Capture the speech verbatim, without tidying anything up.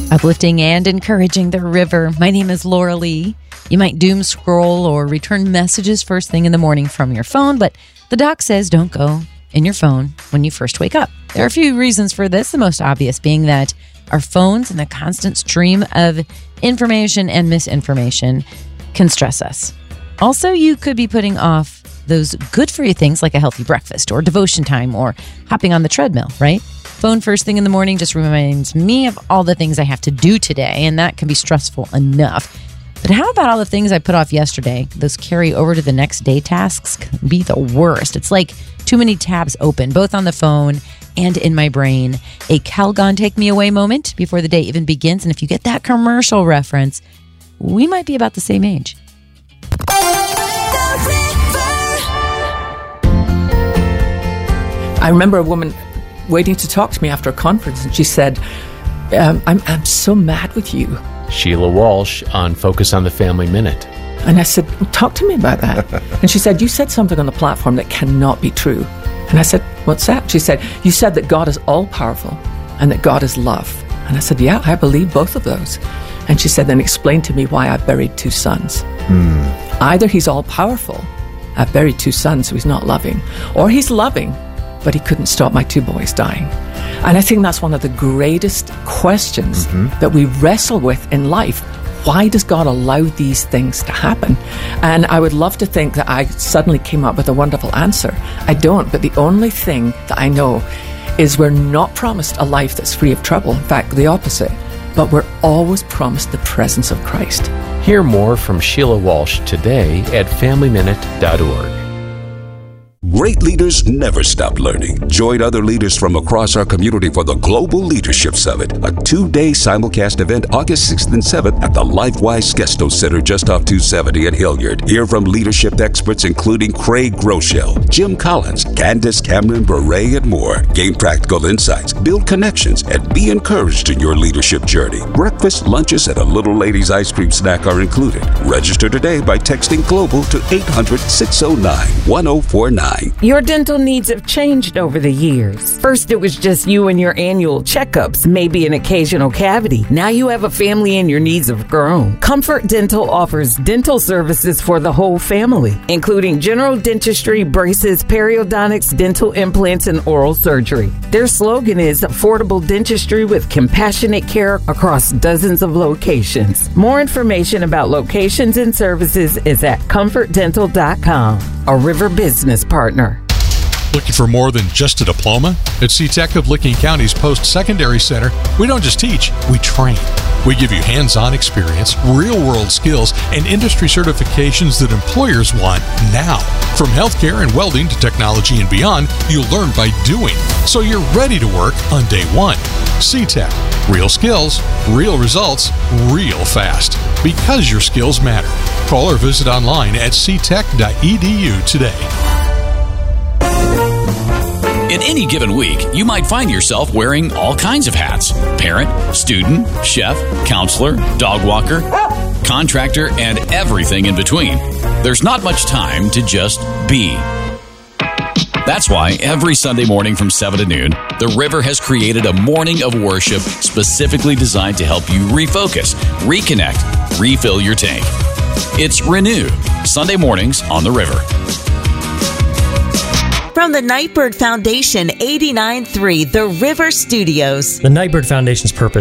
Uplifting and encouraging the river. My name is Laura Lee. You might doom scroll or return messages first thing in the morning from your phone, but the doc says don't go in your phone when you first wake up. There are a few reasons for this, the most obvious being that our phones and the constant stream of information and misinformation can stress us. Also, you could be putting off those good for you things like a healthy breakfast or devotion time or hopping on the treadmill, right? Phone first thing in the morning just reminds me of all the things I have to do today, and that can be stressful enough. But how about all the things I put off yesterday? Those carry over to the next day tasks can be the worst. It's like too many tabs open, both on the phone and in my brain. A Calgon take me away moment before the day even begins. And if you get that commercial reference, we might be about the same age. I remember a woman waiting to talk to me after a conference, and she said, um, I'm, I'm so mad with you. Sheila Walsh on Focus on the Family Minute. And I said, talk to me about that. And she said, you said something on the platform that cannot be true. And I said, what's that? She said, you said that God is all-powerful and that God is love. And I said, yeah, I believe both of those. And she said, then explain to me why I buried two sons. Mm. Either he's all-powerful, I buried two sons, so he's not loving, or he's loving, but he couldn't stop my two boys dying. And I think that's one of the greatest questions mm-hmm. that we wrestle with in life. Why does God allow these things to happen? And I would love to think that I suddenly came up with a wonderful answer. I don't, but the only thing that I know is we're not promised a life that's free of trouble. In fact, the opposite. But we're always promised the presence of Christ. Hear more from Sheila Walsh today at family minute dot org. Great leaders never stop learning. Join other leaders from across our community for the Global Leadership Summit, a two-day simulcast event August sixth and seventh at the LifeWise Skesto Center just off two seventy in Hilliard. Hear from leadership experts including Craig Groeschel, Jim Collins, Candace Cameron Bure, and more. Gain practical insights, build connections, and be encouraged in your leadership journey. Breakfast, lunches, and a Little Lady's ice cream snack are included. Register today by texting GLOBAL to eight hundred, six oh nine, one oh four nine. Your dental needs have changed over the years. First, it was just you and your annual checkups, maybe an occasional cavity. Now you have a family and your needs have grown. Comfort Dental offers dental services for the whole family, including general dentistry, braces, periodontics, dental implants, and oral surgery. Their slogan is affordable dentistry with compassionate care across dozens of locations. More information about locations and services is at comfort dental dot com, a River business partner. Looking for more than just a diploma? At SeaTech of Licking County's Post-Secondary Center, we don't just teach, we train. We give you hands-on experience, real-world skills, and industry certifications that employers want now. From healthcare and welding to technology and beyond, you'll learn by doing, so you're ready to work on day one. SeaTech. Real skills, real results, real fast. Because your skills matter. Call or visit online at c tech dot e d u today. In any given week, you might find yourself wearing all kinds of hats. Parent, student, chef, counselor, dog walker, contractor, and everything in between. There's not much time to just be. That's why every Sunday morning from seven to noon, The River has created a morning of worship specifically designed to help you refocus, reconnect, refill your tank. It's Renew, Sunday mornings on The River. From the Nightbird Foundation, eighty-nine point three The River Studios. The Nightbird Foundation's purpose